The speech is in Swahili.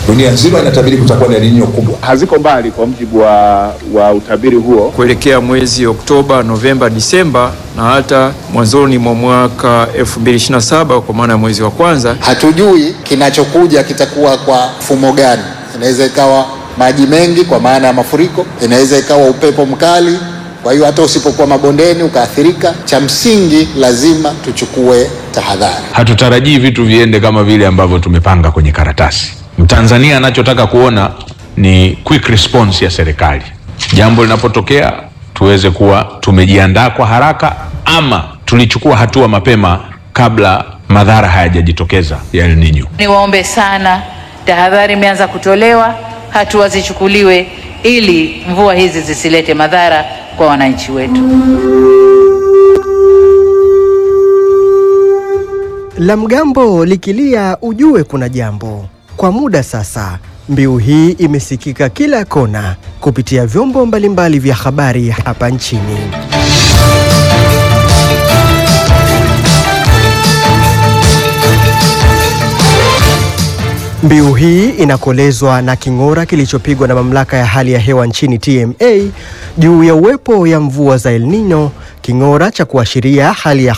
Dunia nzima inatabiri kutakuwa na El Nino kubwa. Haziko mbali kwa mujibu wa utabiri huo. Kuelekea mwezi Oktoba, Novemba, Disemba na hata mwanzoni mwa mwaka 2027 kwa maana ya mwezi wa kwanza. Hatujui kinachokuja kitakuwa kwa mfumo gani. Inaweza ikawa maji mengi kwa maana ya mafuriko, inaweza ikawa upepo mkali. Kwa hiyo hata usipokuwa mabondeni ukaathirika, cha msingi lazima tuchukue tahadhari. Hatutarajii vitu viende kama vile ambavyo tumepanga kwenye karatasi. Mtanzania anachotaka kuona ni quick response ya serikali. Jambo linapotokea tuweze kuwa tumejiandaa kwa haraka, ama tulichukua hatua mapema kabla madhara hayajajitokeza ya El Nino. Niwaombe sana, tahadhari imeanza kutolewa, hatua zichukuliwe ili mvua hizi zisilete madhara kwa wananchi wetu. La mgambo likilia ujue kuna jambo. Kwa muda sasa, mbiu hii imesikika kila kona kupitia vyombo mbalimbali vya habari hapa nchini. Mbiu hii inakolezwa na king'ora kilichopigwa na mamlaka ya hali ya hewa nchini TMA juu ya uwepo ya mvua za El Nino, king'ora cha kuashiria hali ya